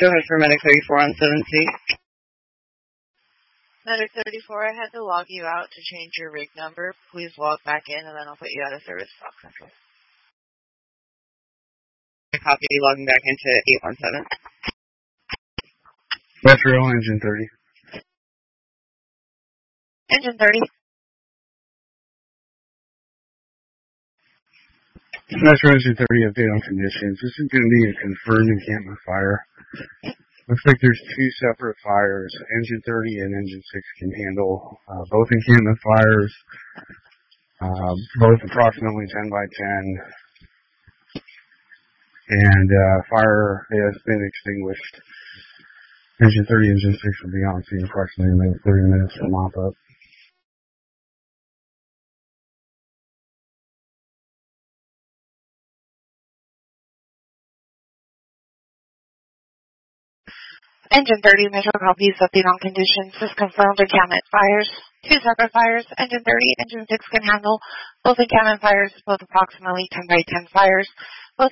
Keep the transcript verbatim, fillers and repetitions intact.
Go ahead for Medic thirty-four on seven C. Medic thirty-four, I had to log you out to change your rig number. Please log back in, and then I'll put you out of service. Fox Central. Copy, logging back into eight one seven. Metro engine thirty. Engine thirty. Metro engine thirty, update on conditions. This is going to be a confirmed encampment fire. Looks like there's two separate fires. Engine thirty and engine six can handle uh, both encampment fires, uh, both approximately ten by ten. And uh, fire has been extinguished. Engine thirty, engine six will be on scene approximately in thirty minutes for mop up. Engine thirty, Metro copies, update on conditions. This confirmed encampment fires. Two separate fires. Engine thirty, engine six can handle both encampment fires, both approximately ten by ten fires. Both